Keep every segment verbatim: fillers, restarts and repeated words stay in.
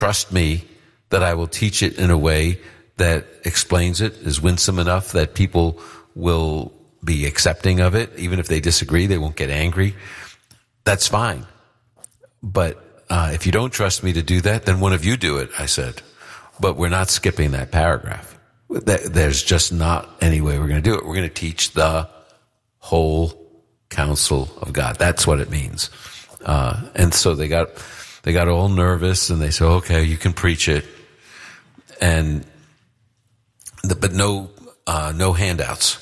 trust me that I will teach it in a way that explains it, is winsome enough that people will be accepting of it. Even if they disagree, they won't get angry. That's fine. But uh, if you don't trust me to do that, then one of you do it, I said. But we're not skipping that paragraph. There's just not any way we're going to do it. We're going to teach the whole counsel of God. That's what it means. Uh, and so they got, they got all nervous and they said, okay, you can preach it. And, the, but no, uh, no handouts.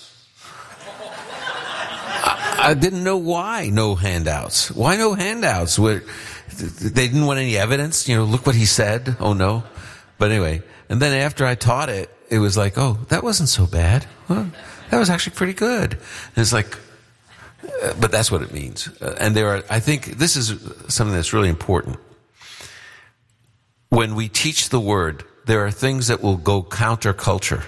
I, I didn't know why no handouts. Why no handouts? Where, they didn't want any evidence. You know, look what he said. Oh no. But anyway, and then after I taught it, it was like, oh, that wasn't so bad. Huh? That was actually pretty good. And it's like, uh, but that's what it means. Uh, and there are, I think this is something that's really important. When we teach the word, there are things that will go counterculture.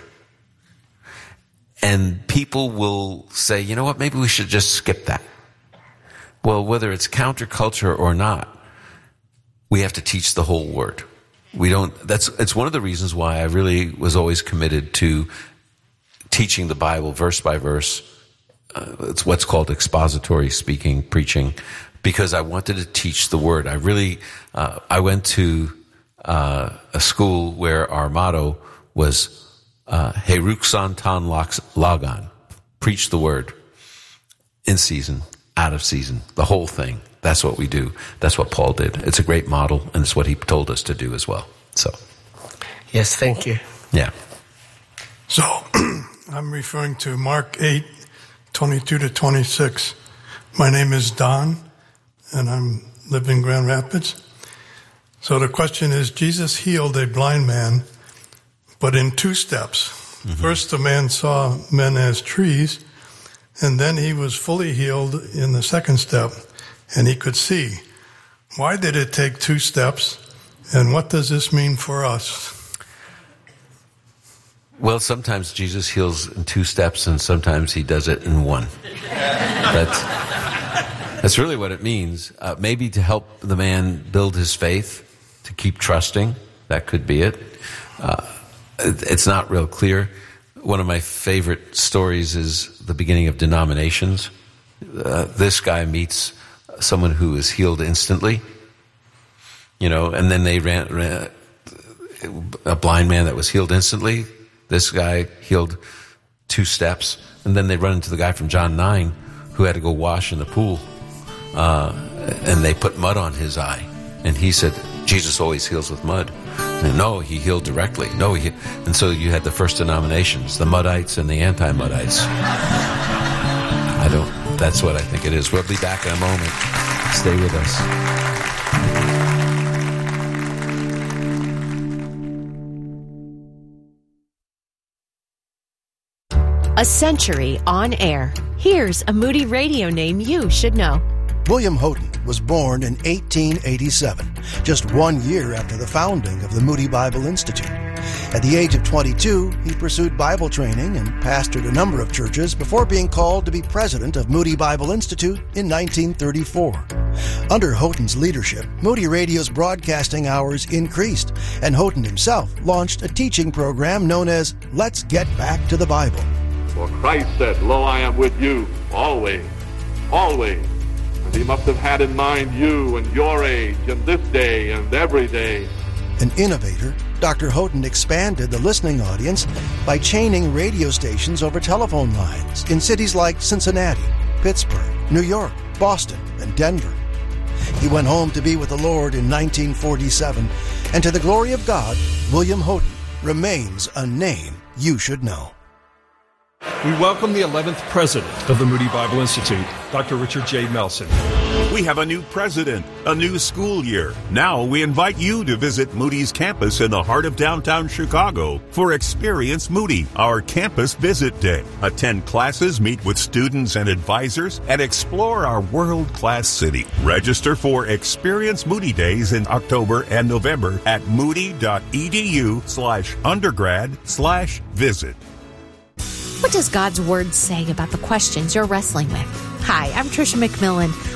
And people will say, you know what, maybe we should just skip that. Well, whether it's counterculture or not, we have to teach the whole word. We don't, that's, it's one of the reasons why I really was always committed to teaching the Bible verse by verse. Uh, it's what's called expository speaking, preaching, because I wanted to teach the word. I really, uh, I went to, uh, a school where our motto was, uh, Heruxon Ton Logon. Preach the word. In season, out of season, the whole thing. That's what we do. That's what Paul did. It's a great model, and it's what he told us to do as well. So, yes, thank you. Yeah. So, I'm referring to Mark eight, twenty-two to twenty-six. My name is Don, and I'm live in Grand Rapids. So the question is, Jesus healed a blind man, but in two steps. Mm-hmm. First, the man saw men as trees, and then he was fully healed in the second step. And he could see. Why did it take two steps? And what does this mean for us? Well, sometimes Jesus heals in two steps, and sometimes he does it in one. That's, that's really what it means. Uh, maybe to help the man build his faith, to keep trusting. That could be it. Uh, it it's not real clear. One of my favorite stories is the beginning of denominations. Uh, this guy meets someone who is healed instantly, you know, and then they ran, ran a blind man that was healed instantly. This guy healed two steps, and then they run into the guy from John nine who had to go wash in the pool, uh, and they put mud on his eye, and he said, Jesus always heals with mud. And no, he healed directly. No, he, and so you had the first denominations, the Muddites and the anti-Muddites. I don't. That's what I think it is. We'll be back in a moment. Stay with us. A century on air. Here's a Moody Radio name you should know. William Houghton was born in eighteen eighty-seven, just one year after the founding of the Moody Bible Institute. At the age of twenty-two, he pursued Bible training and pastored a number of churches before being called to be president of Moody Bible Institute in nineteen thirty-four. Under Houghton's leadership, Moody Radio's broadcasting hours increased, and Houghton himself launched a teaching program known as Let's Get Back to the Bible. For Christ said, Lo, I am with you always, always. And he must have had in mind you and your age and this day and every day. An innovator, Doctor Houghton expanded the listening audience by chaining radio stations over telephone lines in cities like Cincinnati, Pittsburgh, New York, Boston, and Denver. He went home to be with the Lord in nineteen forty-seven, and to the glory of God, William Houghton remains a name you should know. We welcome the eleventh president of the Moody Bible Institute, Doctor Richard J. Melson. We have a new president, a new school year. Now we invite you to visit Moody's campus in the heart of downtown Chicago for Experience Moody, our campus visit day. Attend classes, meet with students and advisors, and explore our world-class city. Register for Experience Moody Days in October and November at moody.edu slash undergrad slash visit. What does God's Word say about the questions you're wrestling with? Hi, I'm Tricia McMillan.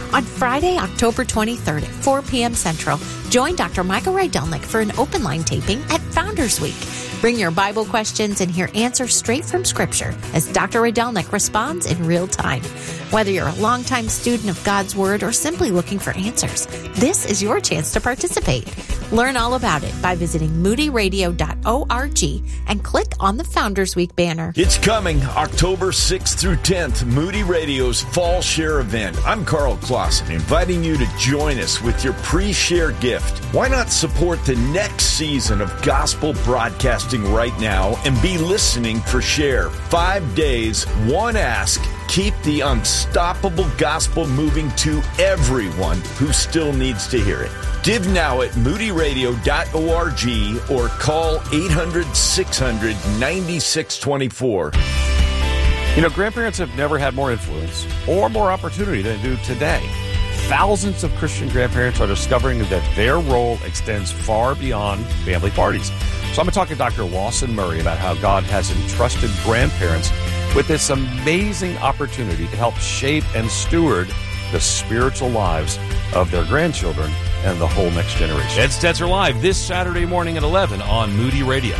On Friday, October twenty-third at four p.m. Central, join Doctor Michael Rydelnik for an open line taping at Founders Week. Bring your Bible questions and hear answers straight from Scripture as Doctor Rydelnik responds in real time. Whether you're a longtime student of God's Word or simply looking for answers, this is your chance to participate. Learn all about it by visiting moody radio dot org and click on the Founders Week banner. It's coming October sixth through tenth, Moody Radio's Fall Share event. I'm Carl Clausen, inviting you to join us with your pre-share gift. Why not support the next season of gospel broadcasting right now and be listening for Share? Five days, one ask. Keep the unstoppable gospel moving to everyone who still needs to hear it. Give now at moody radio dot org or call eight hundred, six hundred, ninety-six twenty-four. You know, grandparents have never had more influence or more opportunity than they do today. Thousands of Christian grandparents are discovering that their role extends far beyond family parties. So I'm going to talk to Doctor Lawson Murray about how God has entrusted grandparents with this amazing opportunity to help shape and steward the spiritual lives of their grandchildren and the whole next generation. Ed Stetzer Live this Saturday morning at eleven on Moody Radio.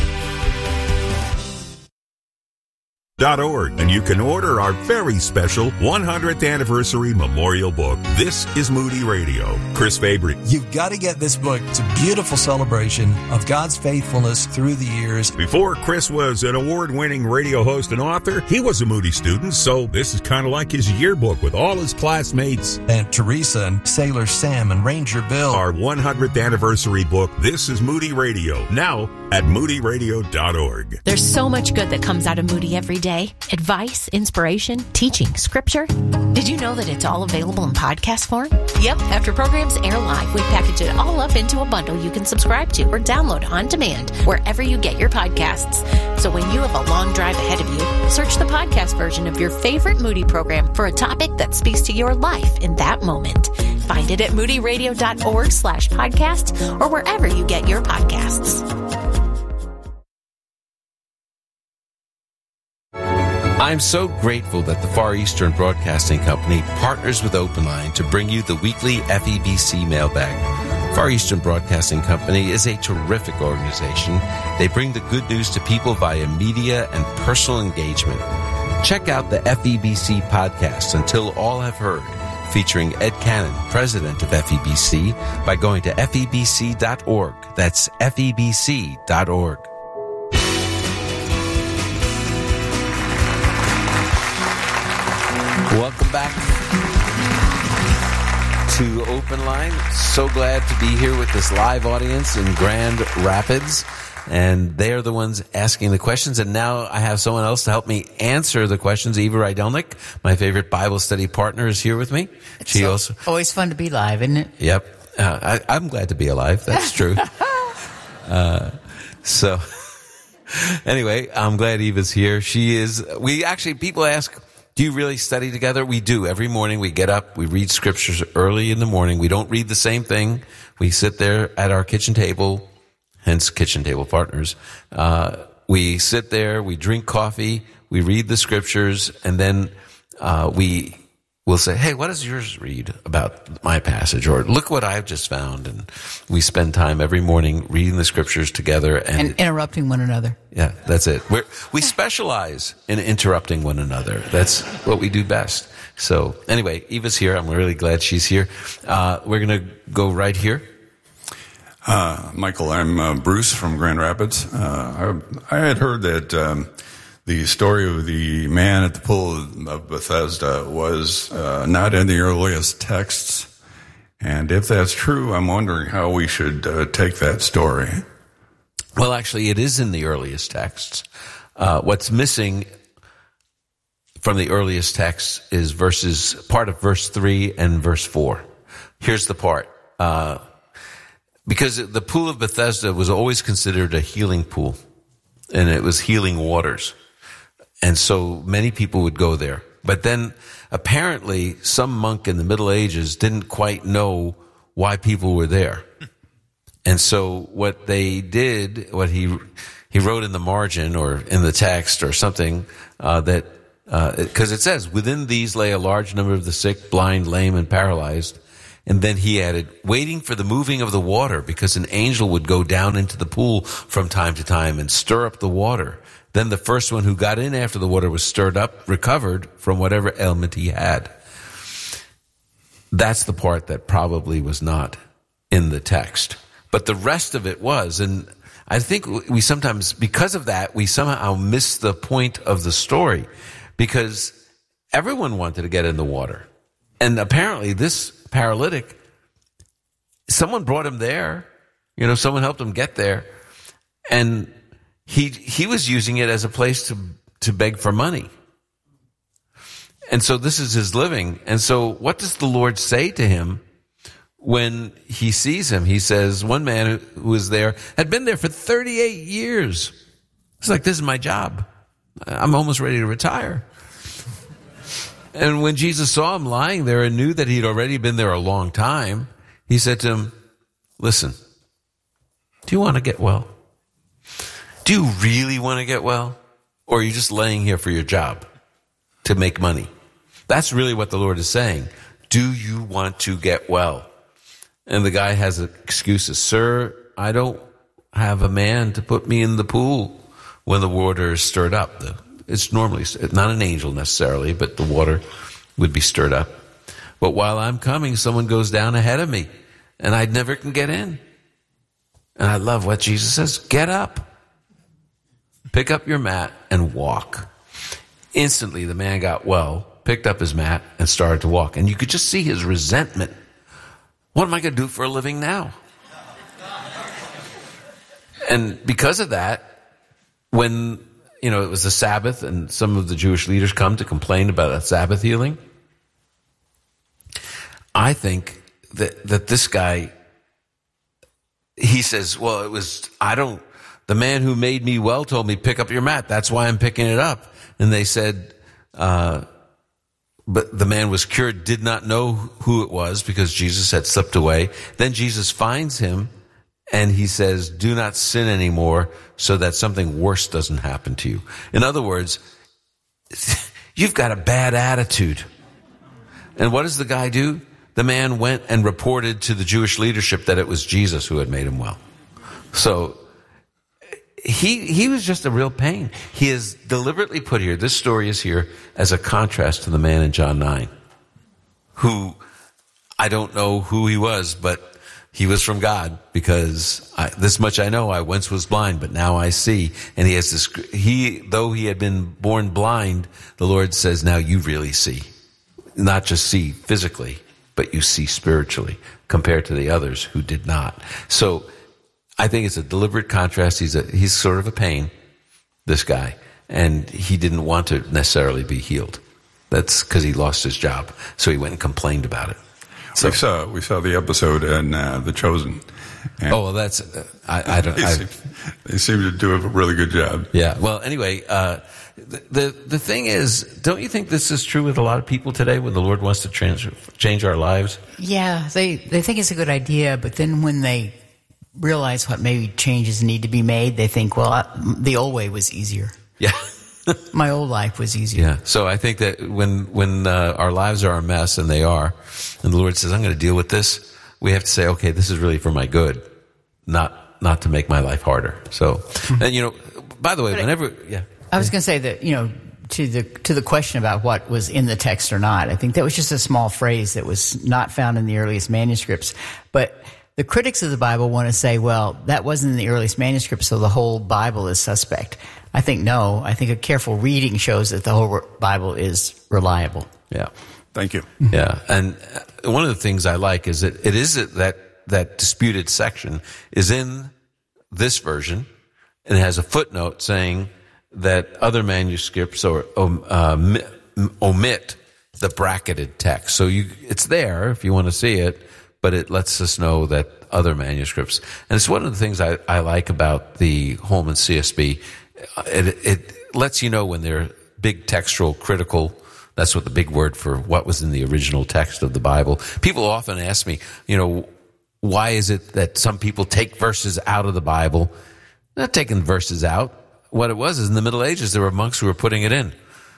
.org, and you can order our very special one hundredth anniversary memorial book. This is Moody Radio. Chris Fabry. You've got to get this book. It's a beautiful celebration of God's faithfulness through the years. Before Chris was an award-winning radio host and author, he was a Moody student, so this is kind of like his yearbook with all his classmates. Aunt Teresa and Sailor Sam and Ranger Bill. Our one hundredth anniversary book, This is Moody Radio, now at moody radio dot org. There's so much good that comes out of Moody every day. Advice, inspiration, teaching, scripture. Did you know that it's all available in podcast form? Yep, after programs air live, we package it all up into a bundle you can subscribe to or download on demand wherever you get your podcasts. So when you have a long drive ahead of you, search the podcast version of your favorite Moody program for a topic that speaks to your life in that moment. Find it at moody radio dot org slash podcast or wherever you get your podcasts. I'm so grateful that the Far Eastern Broadcasting Company partners with OpenLine to bring you the weekly F E B C mailbag. Far Eastern Broadcasting Company is a terrific organization. They bring the good news to people via media and personal engagement. Check out the F E B C podcast, Until All Have Heard, featuring Ed Cannon, president of F E B C, by going to F E B C dot org. That's F E B C dot org. Welcome back to Open Line. So glad to be here with this live audience in Grand Rapids. And they are the ones asking the questions. And now I have someone else to help me answer the questions. Eva Rydelnik, my favorite Bible study partner, is here with me. It's she so, also always fun to be live, isn't it? Yep. Uh, I, I'm glad to be alive. That's true. uh, so anyway, I'm glad Eva's here. She is, we actually, people ask, do you really study together? We do. Every morning we get up, we read scriptures early in the morning. We don't read the same thing. We sit there at our kitchen table, hence kitchen table partners. Uh, we sit there, we drink coffee, we read the scriptures, and then uh, we will say, hey, what does yours read about my passage? Or look what I've just found. And we spend time every morning reading the scriptures together. And, and interrupting one another. Yeah, that's it. We're, we specialize in interrupting one another. That's what we do best. So anyway, Eva's here. I'm really glad she's here. Uh, we're going to go right here. Uh, Michael, I'm uh, Bruce from Grand Rapids. Uh, I, I had heard that um, the story of the man at the pool of Bethesda was uh, not in the earliest texts. And if that's true, I'm wondering how we should uh, take that story. Well, actually, it is in the earliest texts. Uh, what's missing from the earliest texts is verses, part of verse three and verse four. Here's the part. Uh, because the pool of Bethesda was always considered a healing pool, and it was healing waters. And so many people would go there. But then apparently some monk in the Middle Ages didn't quite know why people were there. And so what they did, what he he wrote in the margin or in the text or something, uh, that Because uh, it says, within these lay a large number of the sick, blind, lame, and paralyzed. And then he added, waiting for the moving of the water, because an angel would go down into the pool from time to time and stir up the water. Then the first one who got in after the water was stirred up, recovered from whatever ailment he had. That's the part that probably was not in the text. But the rest of it was. And I think we sometimes, because of that, we somehow miss the point of the story. Because everyone wanted to get in the water. And apparently this paralytic, someone brought him there. You know, someone helped him get there. And he he was using it as a place to, to beg for money. And so this is his living. And so what does the Lord say to him when he sees him? He says, one man who was there had been there for thirty-eight years. It's like, this is my job. I'm almost ready to retire. And when Jesus saw him lying there and knew that he'd already been there a long time, he said to him, listen, do you want to get well? Do you really want to get well? Or are you just laying here for your job to make money? That's really what the Lord is saying. Do you want to get well? And the guy has excuses. Sir, I don't have a man to put me in the pool when the water is stirred up. It's normally not an angel necessarily, but the water would be stirred up. But while I'm coming, someone goes down ahead of me, and I never can get in. And I love what Jesus says. Get up. Pick up your mat and walk. Instantly, the man got well, picked up his mat, and started to walk. And you could just see his resentment. What am I going to do for a living now? And because of that, when, you know, it was the Sabbath and some of the Jewish leaders come to complain about a Sabbath healing, I think that, that this guy, he says, well, it was, I don't, the man who made me well told me, pick up your mat. That's why I'm picking it up. And they said, uh, but the man was cured, did not know who it was because Jesus had slipped away. Then Jesus finds him and he says, do not sin anymore so that something worse doesn't happen to you. In other words, you've got a bad attitude. And what does the guy do? The man went and reported to the Jewish leadership that it was Jesus who had made him well. So he he was just a real pain. He is deliberately put here. This story is here as a contrast to the man in John nine, who I don't know who he was, but he was from God, because I, this much I know, I once was blind, but now I see. And he has this, he, though he had been born blind, the Lord says, now you really see. Not just see physically, but you see spiritually, compared to the others who did not. So I think it's a deliberate contrast. He's a, he's sort of a pain, this guy, and he didn't want to necessarily be healed. That's because he lost his job. So he went and complained about it. So, we saw we saw the episode in uh, The Chosen. And oh well, that's uh, I, I don't. They, I, seem, they seem to do a really good job. Yeah. Well, anyway, uh, the, the the thing is, don't you think this is true with a lot of people today when the Lord wants to trans- change our lives? Yeah, they they think it's a good idea, but then when they realize what maybe changes need to be made, they think, well, I, the old way was easier. Yeah. My old life was easier. Yeah. So I think that when when uh, our lives are a mess, and they are, and the Lord says, I'm going to deal with this, we have to say, okay, this is really for my good, not not to make my life harder. So, and you know, by the way, but whenever, I, yeah. I was going to say that, you know, to the to the question about what was in the text or not, I think that was just a small phrase that was not found in the earliest manuscripts. But the critics of the Bible want to say, well, that wasn't in the earliest manuscript, so the whole Bible is suspect. I think no. I think a careful reading shows that the whole Bible is reliable. Yeah. Thank you. Yeah. And one of the things I like is that it is that that disputed section is in this version, and it has a footnote saying that other manuscripts or uh, omit the bracketed text. So you, it's there if you want to see it, but it lets us know that other manuscripts. And it's one of the things I, I like about the Holman C S B. It, it lets you know when they're big textual critical. That's what the big word for what was in the original text of the Bible. People often ask me, you know, why is it that some people take verses out of the Bible? They're not taking verses out. What it was is in the Middle Ages, there were monks who were putting it in.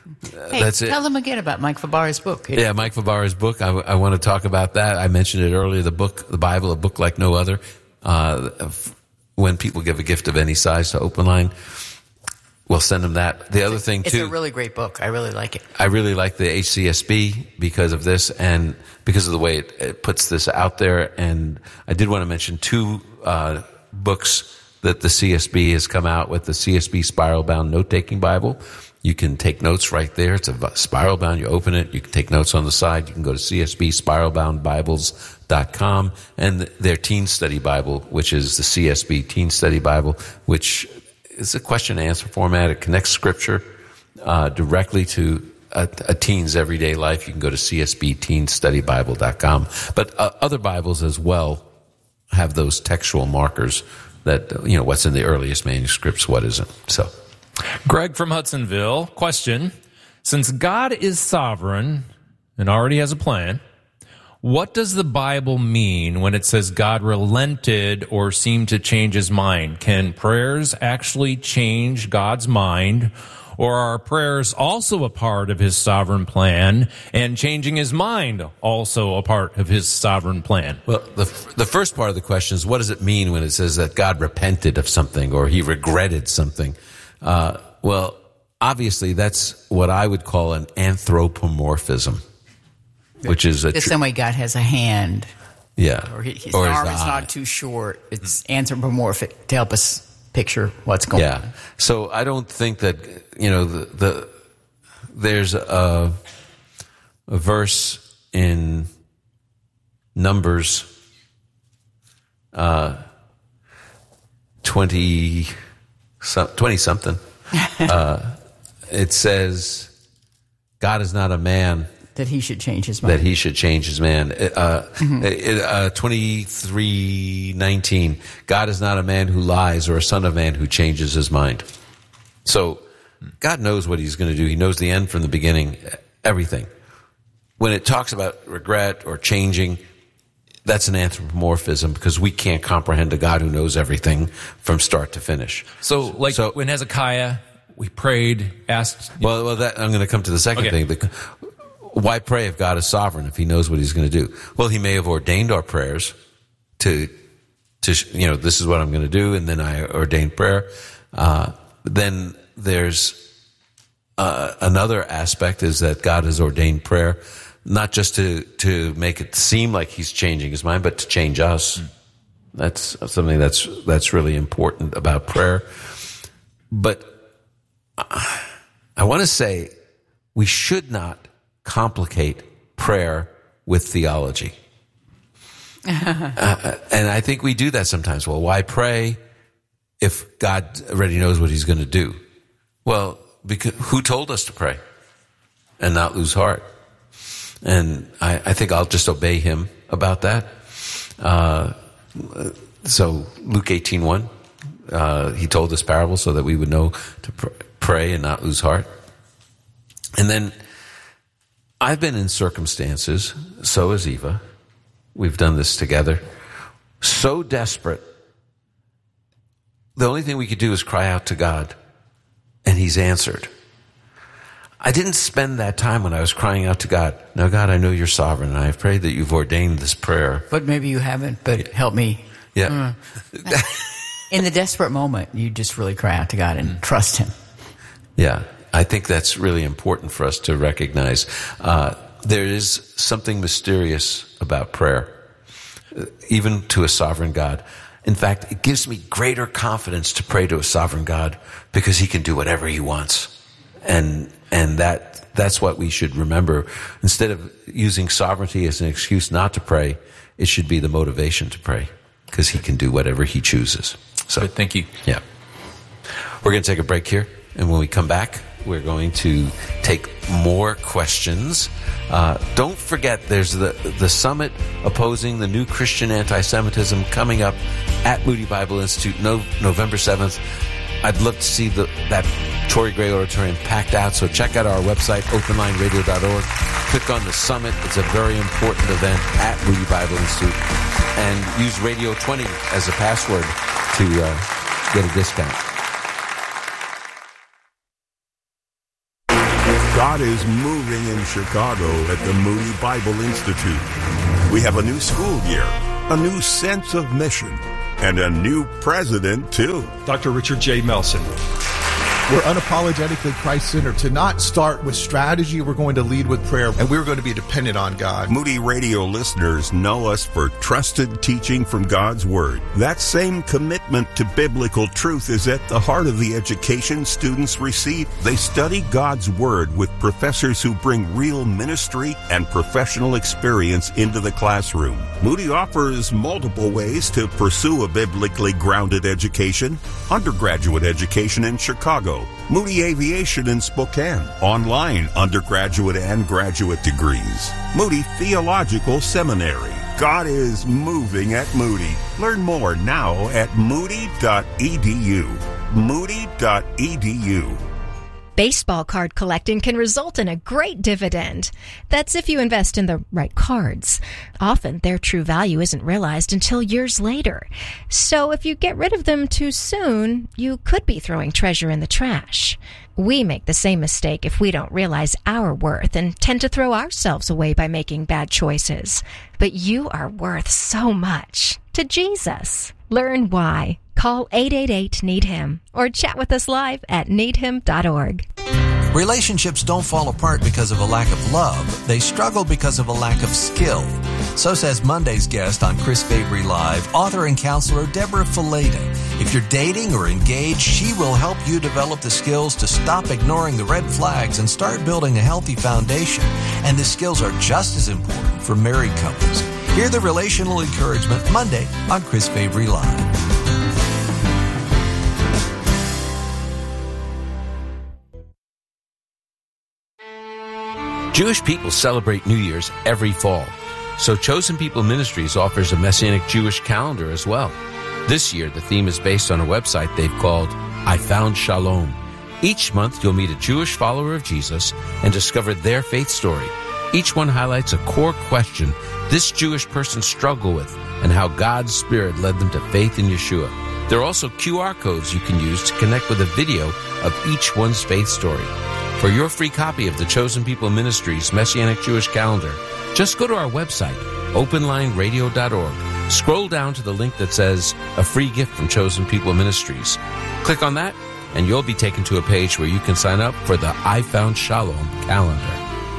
Hey, that's it. Tell them again about Mike Fabara's book. Yeah, Mike Fabara's book. I, I want to talk about that. I mentioned it earlier. The book, the Bible, a book like no other. Uh, when people give a gift of any size to Open Line, we'll send them that. The other thing it's too. It's a really great book. I really like it. I really like the H C S B because of this and because of the way it, it puts this out there. And I did want to mention two uh, books that the C S B has come out with: the C S B Spiral Bound Note Taking Bible. You can take notes right there. It's a spiral bound. You open it. You can take notes on the side. You can go to C S B spiral bound bibles dot com and their Teen Study Bible, which is the C S B Teen Study Bible, which is a question and answer format. It connects scripture uh, directly to a, a teen's everyday life. You can go to C S B teen study bible dot com. But uh, other Bibles as well have those textual markers that, you know, what's in the earliest manuscripts, what isn't. So. Greg from Hudsonville, question. Since God is sovereign and already has a plan, what does the Bible mean when it says God relented or seemed to change his mind? Can prayers actually change God's mind, or are prayers also a part of his sovereign plan and changing his mind also a part of his sovereign plan? Well, the the first part of the question is, what does it mean when it says that God repented of something or he regretted something? Uh, well, obviously that's what I would call an anthropomorphism, which is a the same way God has a hand. Yeah. Or his or arm his is eye. not too short. It's anthropomorphic to help us picture what's going yeah. on. So I don't think that, you know, the, the there's a, a verse in Numbers uh, twenty twenty something. uh, it says, God is not a man that he should change his mind. That he should change his man. Uh, Mhm. uh, twenty-three nineteen. God is not a man who lies or a son of man who changes his mind. So God knows what he's going to do. He knows the end from the beginning, everything. When it talks about regret or changing, that's an anthropomorphism because we can't comprehend a God who knows everything from start to finish. So, like So- when Hezekiah, we prayed, asked. Well, well, that, I'm going to come to the second Okay. thing. The, why pray if God is sovereign, if he knows what he's going to do? Well, he may have ordained our prayers to, to you know, this is what I'm going to do, and then I ordained prayer. Uh, then there's uh, another aspect is that God has ordained prayer, not just to, to make it seem like he's changing his mind, but to change us. Mm. That's something that's, that's really important about prayer. But I want to say we should not complicate prayer with theology. uh, and I think we do that sometimes. Well, why pray if God already knows what he's going to do? Well, because who told us to pray and not lose heart? And I, I think I'll just obey him about that. Uh, so Luke eighteen one, uh, he told this parable so that we would know to pr- pray and not lose heart. And then I've been in circumstances, so has Eva. We've done this together. So desperate. The only thing we could do is cry out to God, and he's answered. I didn't spend that time when I was crying out to God. Now, God, I know you're sovereign, and I have prayed that you've ordained this prayer. But maybe you haven't, but help me. Yeah. Mm. In the desperate moment, you just really cry out to God and trust him. Yeah. I think that's really important for us to recognize. Uh, there is something mysterious about prayer, even to a sovereign God. In fact, it gives me greater confidence to pray to a sovereign God because he can do whatever he wants. And and that that's what we should remember. Instead of using sovereignty as an excuse not to pray, it should be the motivation to pray because he can do whatever he chooses. So Good, thank you. Yeah. We're going to take a break here, and when we come back, we're going to take more questions. Uh, don't forget, there's the the summit opposing the new Christian anti-Semitism coming up at Moody Bible Institute, no, November seventh. I'd love to see the, that Torrey Gray Auditorium packed out, so check out our website, open line radio dot org. Click on the summit. It's a very important event at Moody Bible Institute. And use radio twenty as a password to uh, get a discount. God is moving in Chicago at the Moody Bible Institute. We have a new school year, a new sense of mission, and a new president, too. Doctor Richard J. Melson. We're unapologetically Christ-centered. To not start with strategy, we're going to lead with prayer, and we're going to be dependent on God. Moody Radio listeners know us for trusted teaching from God's Word. That same commitment to biblical truth is at the heart of the education students receive. They study God's Word with professors who bring real ministry and professional experience into the classroom. Moody offers multiple ways to pursue a biblically grounded education. Undergraduate education in Chicago, Moody Aviation in Spokane, online undergraduate and graduate degrees, Moody Theological Seminary. God is moving at Moody. Learn more now at moody dot e d u. moody dot e d u. Baseball card collecting can result in a great dividend. That's if you invest in the right cards. Often their true value isn't realized until years later. So if you get rid of them too soon, you could be throwing treasure in the trash. We make the same mistake if we don't realize our worth and tend to throw ourselves away by making bad choices. But you are worth so much to Jesus. Learn why. Call eight eight eight, need him or chat with us live at need him dot org. Relationships don't fall apart because of a lack of love. They struggle because of a lack of skill. So says Monday's guest on Chris Fabry Live, author and counselor Deborah Fileta. If you're dating or engaged, she will help you develop the skills to stop ignoring the red flags and start building a healthy foundation. And the skills are just as important for married couples. Hear the relational encouragement Monday on Chris Fabry Live. Jewish people celebrate New Year's every fall, so Chosen People Ministries offers a Messianic Jewish calendar as well. This year, the theme is based on a website they've called I Found Shalom. Each month, you'll meet a Jewish follower of Jesus and discover their faith story. Each one highlights a core question this Jewish person struggled with and how God's Spirit led them to faith in Yeshua. There are also Q R codes you can use to connect with a video of each one's faith story. For your free copy of the Chosen People Ministries Messianic Jewish Calendar, just go to our website, open line radio dot org. Scroll down to the link that says, A Free Gift from Chosen People Ministries. Click on that, and you'll be taken to a page where you can sign up for the I Found Shalom calendar.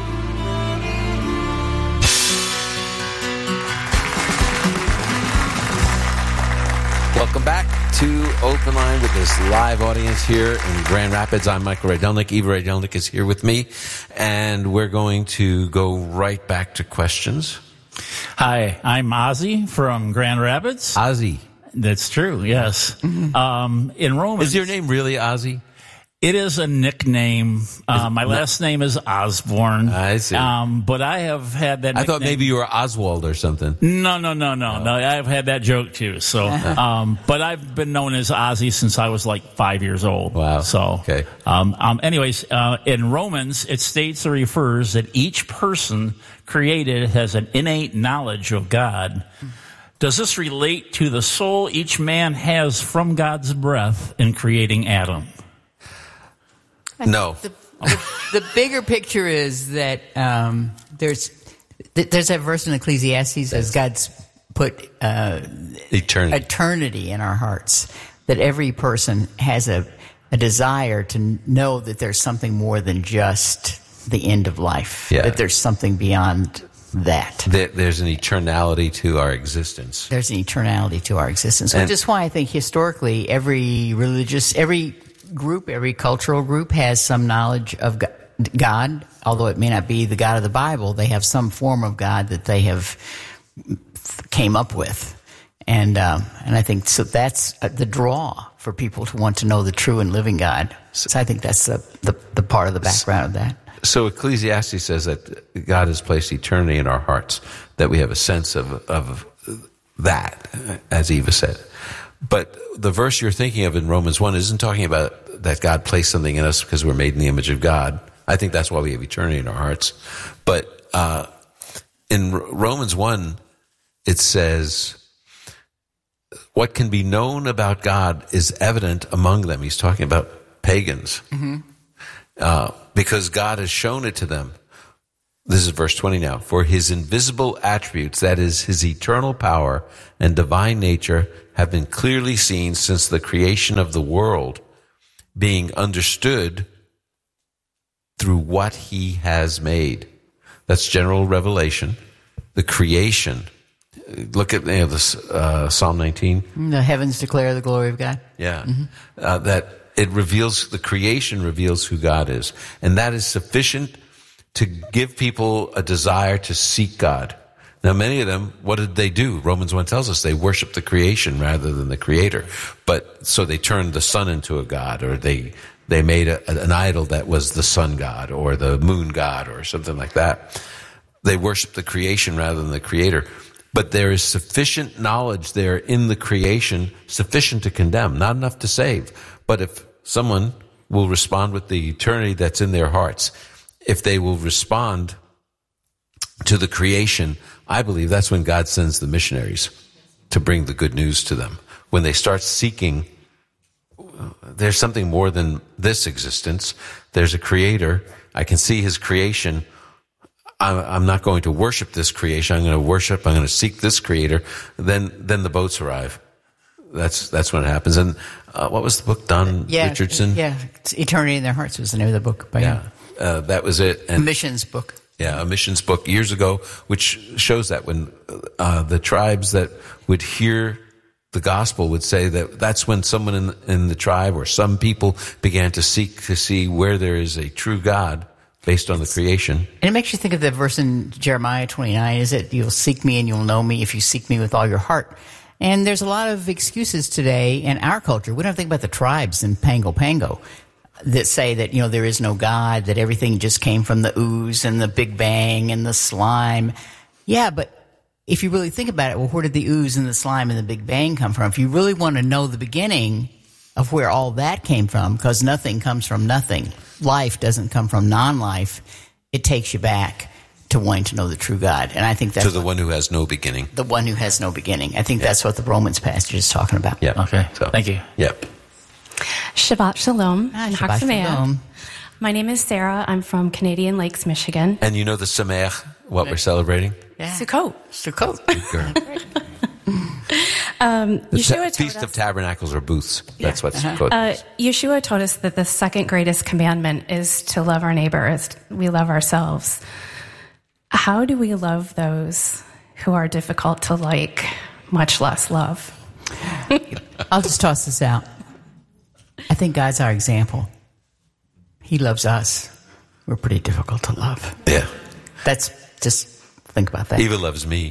Welcome back to Open Line with this live audience here in Grand Rapids. I'm Michael Rydelnik. Eva Rydelnik is here with me, and we're going to go right back to questions. Hi, I'm Ozzy from Grand Rapids. Ozzy. That's true, yes. Mm-hmm. Um, in Romans... Is your name really Ozzy? It is a nickname. Uh, my last name is Osborne. I see. Um, but I have had that nickname. I thought maybe you were Oswald or something. No, no, no, no, no. I've had that joke too. So, um, but I've been known as Ozzy since I was like five years old. Wow. So, okay. Um, um, anyways, uh, in Romans, it states or refers that each person created has an innate knowledge of God. Does this relate to the soul each man has from God's breath in creating Adam? No. The, the, the bigger picture is that um, there's there's that verse in Ecclesiastes as God's put uh, eternity. eternity in our hearts, that every person has a, a desire to know that there's something more than just the end of life, yeah. that there's something beyond that. There's an eternality to our existence. There's an eternality to our existence, and, which is why I think historically every religious, every group, every cultural group has some knowledge of God, although it may not be the God of the Bible. They have some form of God that they have came up with, and um, and I think so. That's the draw for people to want to know the true and living God. So I think that's the the, the part of the background of that. So Ecclesiastes says that God has placed eternity in our hearts, that we have a sense of of that, as Eva said. But the verse you're thinking of in Romans one isn't talking about that God placed something in us because we're made in the image of God. I think that's why we have eternity in our hearts. But uh, in Romans one, it says, what can be known about God is evident among them. He's talking about pagans. Mm-hmm. uh, because God has shown it to them. This is verse twenty now. For his invisible attributes, that is, his eternal power and divine nature, have been clearly seen since the creation of the world, being understood through what he has made. That's general revelation. The creation. Look at, you know, this, uh, Psalm nineteen. The heavens declare the glory of God. Yeah. Mm-hmm. Uh, that it reveals, the creation reveals who God is. And that is sufficient to give people a desire to seek God. Now, many of them, what did they do? Romans one tells us they worship the creation rather than the creator. But, so they turned the sun into a god, or they, they made a, an idol that was the sun god, or the moon god, or something like that. They worship the creation rather than the creator. But there is sufficient knowledge there in the creation, sufficient to condemn, not enough to save. But if someone will respond with the eternity that's in their hearts, if they will respond to the creation, I believe that's when God sends the missionaries to bring the good news to them. When they start seeking, there's something more than this existence. There's a creator. I can see his creation. I'm not going to worship this creation. I'm going to worship, I'm going to seek this creator. Then, then the boats arrive. That's, that's when it happens. And, uh, what was the book? Don yeah, Richardson? Yeah. It's Eternity in Their Hearts was the name of the book. By yeah. him. Uh, that was it. And, a missions book. Yeah, a missions book years ago, which shows that when, uh, the tribes that would hear the gospel would say that that's when someone in, in the tribe or some people began to seek to see where there is a true God based on the creation. And it makes you think of the verse in Jeremiah twenty-nine, is it, you'll seek me and you'll know me if you seek me with all your heart. And there's a lot of excuses today in our culture. We don't think about the tribes in Pango Pango that say that, you know, there is no God, that everything just came from the ooze and the Big Bang and the slime. Yeah, but if you really think about it, well, where did the ooze and the slime and the Big Bang come from? If you really want to know the beginning of where all that came from, because nothing comes from nothing. Life doesn't come from non-life. It takes you back to wanting to know the true God. And I think that's... To the one who has no beginning. The one who has no beginning. I think yeah. that's what the Romans passage is talking about. Yeah. Okay. So, thank you. Yep. Shabbat Shalom. Ah, Shabbat Shalom. My name is Sarah. I'm from Canadian Lakes, Michigan. And you know the Sameach, what we're celebrating? Yeah. Sukkot. Sukkot. um, the Yeshua ta- Feast us, of Tabernacles or booths. Yeah. That's what uh-huh. Sukkot uh, is. Yeshua told us that the second greatest commandment is to love our neighbor as we love ourselves. How do we love those who are difficult to like, much less love? I'll just toss this out. I think God's our example. He loves us. We're pretty difficult to love. Yeah. That's just, think about that. Eva loves me.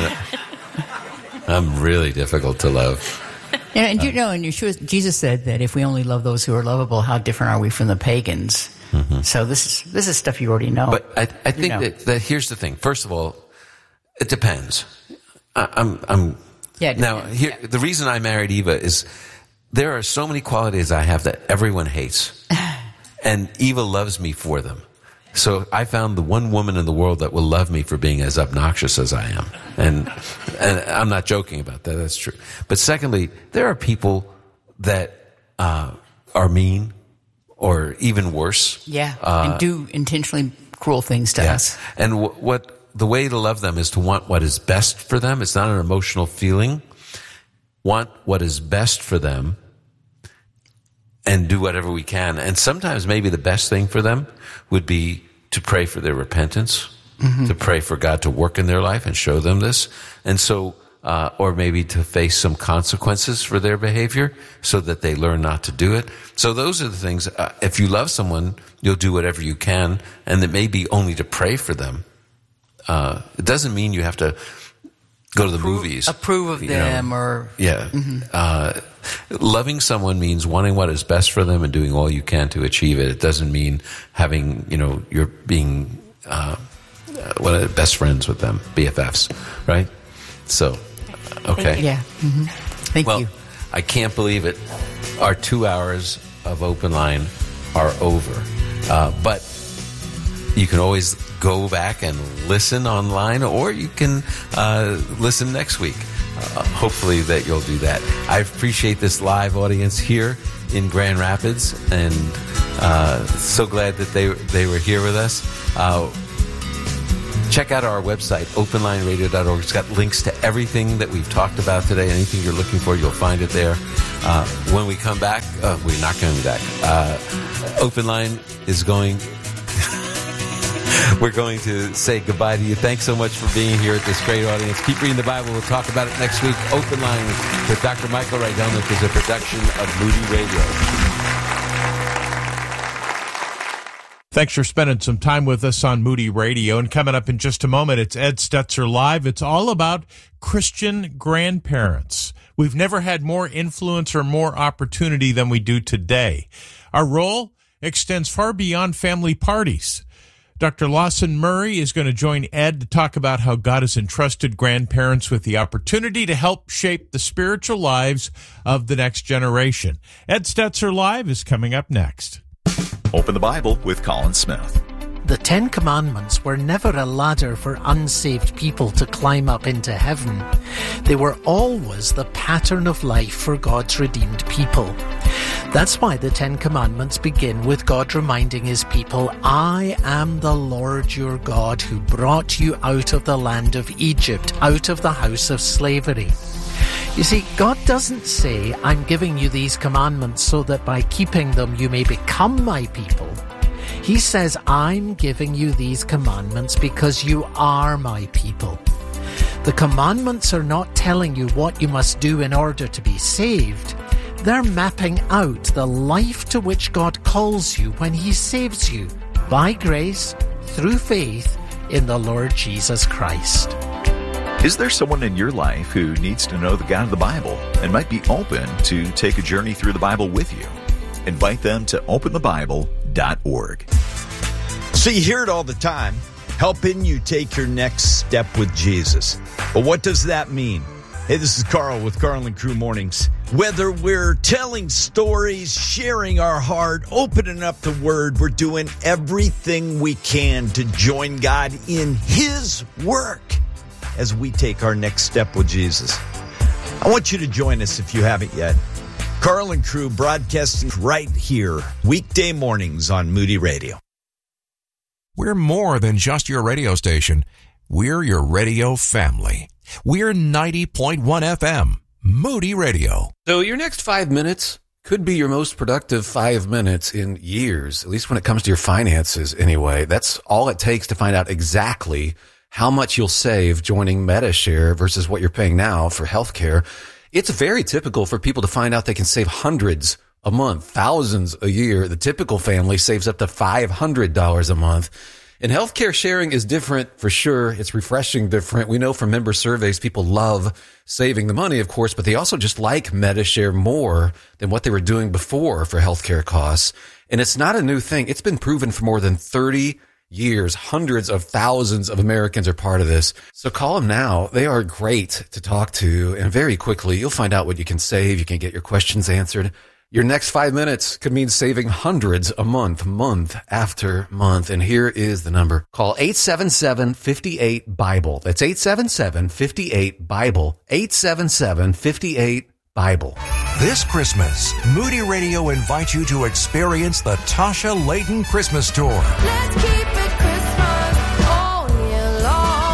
I'm really difficult to love. Yeah, and you know, and Yeshua, Jesus said that if we only love those who are lovable, how different are we from the pagans? Mm-hmm. So this is this is stuff you already know. But I, I think you know. that, that here's the thing. First of all, it depends. I, I'm, I'm. Yeah. Now, here, yeah. the reason I married Eva is there are so many qualities I have that everyone hates, and Eva loves me for them. So I found the one woman in the world that will love me for being as obnoxious as I am. And, and I'm not joking about that. That's true. But secondly, there are people that, uh, are mean or even worse. Yeah. Uh, and do intentionally cruel things to yeah. us. And w- what, the way to love them is to want what is best for them. It's not an emotional feeling. Want what is best for them and do whatever we can. And sometimes maybe the best thing for them would be to pray for their repentance, mm-hmm. to pray for God to work in their life and show them this. And so, uh, or maybe to face some consequences for their behavior so that they learn not to do it. So those are the things, uh, if you love someone, you'll do whatever you can, and it may be only to pray for them. Uh, it doesn't mean you have to go to the approve, movies. Approve of them know. or... Yeah. Mm-hmm. Uh, loving someone means wanting what is best for them and doing all you can to achieve it. It doesn't mean having, you know, you're being uh, one of the best friends with them, B F Fs, right? So, okay. Yeah. Mm-hmm. Thank well, you. I can't believe it. Our two hours of Open Line are over. Uh, but you can always go back and listen online, or you can uh, listen next week. Uh, hopefully that you'll do that. I appreciate this live audience here in Grand Rapids, and Uh, so glad that they they were here with us. Uh, check out our website, open line radio dot org. It's got links to everything that we've talked about today. Anything you're looking for, you'll find it there. Uh, when we come back, uh, we're not coming back. Uh, Open Line is going... We're going to say goodbye to you. Thanks so much for being here at this great audience. Keep reading the Bible. We'll talk about it next week. Open Line with Doctor Michael Rydelnik is a production of Moody Radio. Thanks for spending some time with us on Moody Radio. And coming up in just a moment, it's Ed Stetzer Live. It's all about Christian grandparents. We've never had more influence or more opportunity than we do today. Our role extends far beyond family parties. Doctor Lawson Murray is going to join Ed to talk about how God has entrusted grandparents with the opportunity to help shape the spiritual lives of the next generation. Ed Stetzer Live is coming up next. Open the Bible with Colin Smith. The Ten Commandments were never a ladder for unsaved people to climb up into heaven. They were always the pattern of life for God's redeemed people. That's why the Ten Commandments begin with God reminding his people, I am the Lord your God who brought you out of the land of Egypt, out of the house of slavery. You see, God doesn't say, I'm giving you these commandments so that by keeping them you may become my people. He says, I'm giving you these commandments because you are my people. The commandments are not telling you what you must do in order to be saved. They're mapping out the life to which God calls you when he saves you by grace through faith in the Lord Jesus Christ. Is there someone in your life who needs to know the God of the Bible and might be open to take a journey through the Bible with you? Invite them to open the bible dot org. So you hear it all the time, helping you take your next step with Jesus. But what does that mean? Hey, this is Carl with Carl and Crew Mornings. Whether we're telling stories, sharing our heart, opening up the Word, we're doing everything we can to join God in his work as we take our next step with Jesus. I want you to join us if you haven't yet. Carl and Crew broadcasting right here, weekday mornings on Moody Radio. We're more than just your radio station. We're your radio family. We're ninety point one F M, Moody Radio. So your next five minutes could be your most productive five minutes in years, at least when it comes to your finances anyway. That's all it takes to find out exactly how much you'll save joining Medi-Share versus what you're paying now for healthcare. It's very typical for people to find out they can save hundreds a month, thousands a year. The typical family saves up to five hundred dollars a month. And healthcare sharing is different for sure. It's refreshing different. We know from member surveys, people love saving the money, of course, but they also just like Medi-Share more than what they were doing before for healthcare costs. And it's not a new thing. It's been proven for more than thirty years. Hundreds of thousands of Americans are part of this. So call them now. They are great to talk to. And very quickly, you'll find out what you can save. You can get your questions answered. Your next five minutes could mean saving hundreds a month, month after month. And here is the number. Call eight seven seven, five eight, BIBLE. That's eight seven seven, five eight, BIBLE. eight seven seven, five eight, BIBLE. This Christmas, Moody Radio invites you to experience the Tasha Layton Christmas Tour. Let's keep it Christmas all year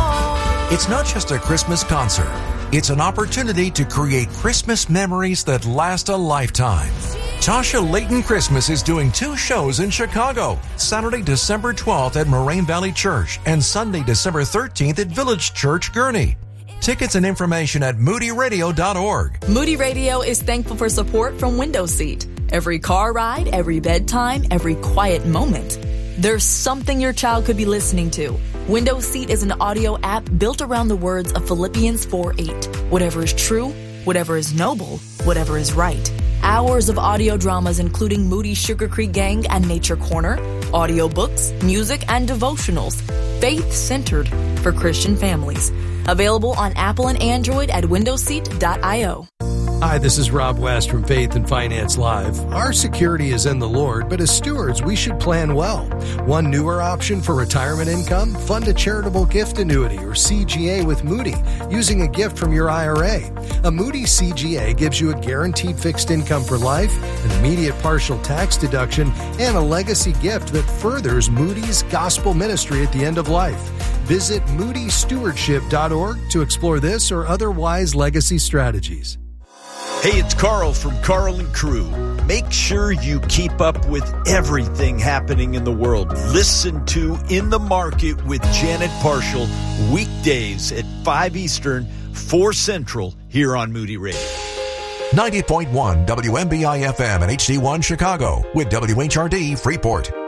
long. It's not just a Christmas concert. It's an opportunity to create Christmas memories that last a lifetime. Tasha Layton Christmas is doing two shows in Chicago, Saturday, December twelfth at Moraine Valley Church and Sunday, December thirteenth at Village Church, Gurnee. Tickets and information at moody radio dot org. Moody Radio is thankful for support from Window Seat. Every car ride, every bedtime, every quiet moment. There's something your child could be listening to. Window Seat is an audio app built around the words of Philippians four eight. Whatever is true, whatever is noble, whatever is right. Hours of audio dramas including Moody Sugar Creek Gang and Nature Corner, audiobooks, music, and devotionals. Faith-centered for Christian families. Available on Apple and Android at window seat dot io. Hi, this is Rob West from Faith and Finance Live. Our security is in the Lord, but as stewards, we should plan well. One newer option for retirement income? Fund a charitable gift annuity or C G A with Moody using a gift from your I R A. A Moody C G A gives you a guaranteed fixed income for life, an immediate partial tax deduction, and a legacy gift that furthers Moody's gospel ministry at the end of life. Visit moody stewardship dot org to explore this or other wise legacy strategies. Hey, it's Carl from Carl and Crew. Make sure you keep up with everything happening in the world. Listen to In the Market with Janet Parshall, weekdays at five Eastern, four Central, here on Moody Radio. ninety point one W M B I F M and H D one Chicago with W H R D Freeport.